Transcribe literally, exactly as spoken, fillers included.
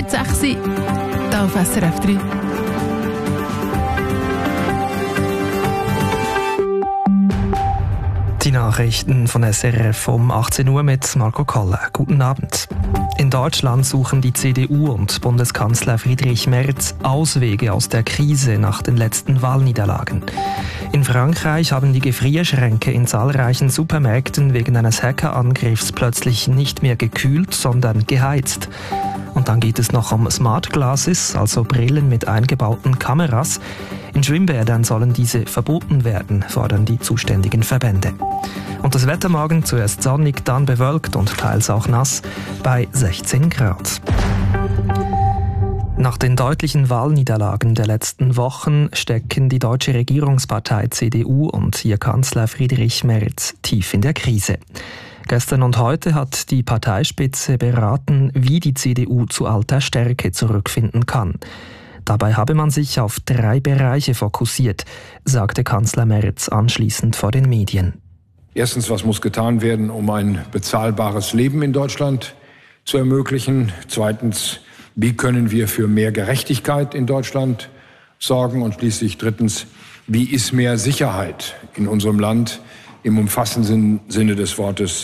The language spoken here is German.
halb sechs, hier auf S R F drei. Die Nachrichten von S R F um achtzehn Uhr mit Marco Koller. Guten Abend. In Deutschland suchen die C D U und Bundeskanzler Friedrich Merz Auswege aus der Krise nach den letzten Wahlniederlagen. In Frankreich haben die Gefrierschränke in zahlreichen Supermärkten wegen eines Hackerangriffs plötzlich nicht mehr gekühlt, sondern geheizt. Und dann geht es noch um Smart Glasses, also Brillen mit eingebauten Kameras. In Schwimmbädern sollen diese verboten werden, fordern die zuständigen Verbände. Und das Wetter morgen zuerst sonnig, dann bewölkt und teils auch nass bei sechzehn Grad. Nach den deutlichen Wahlniederlagen der letzten Wochen stecken die deutsche Regierungspartei C D U und ihr Kanzler Friedrich Merz tief in der Krise. Gestern und heute hat die Parteispitze beraten, wie die C D U zu alter Stärke zurückfinden kann. Dabei habe man sich auf drei Bereiche fokussiert, sagte Kanzler Merz anschließend vor den Medien. Erstens, was muss getan werden, um ein bezahlbares Leben in Deutschland zu ermöglichen? Zweitens, wie können wir für mehr Gerechtigkeit in Deutschland sorgen? Und schließlich drittens, wie ist mehr Sicherheit in unserem Land im umfassenden Sinne des Wortes